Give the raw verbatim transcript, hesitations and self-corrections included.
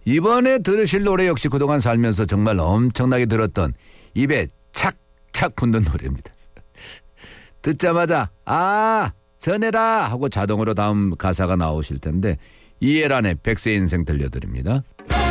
이번에 들으실 노래 역시 그동안 살면서 정말 엄청나게 들었던 입에 착착 붙는 노래입니다. 듣자마자 아 전해라 하고 자동으로 다음 가사가 나오실 텐데 이해란의 백세 인생 들려드립니다.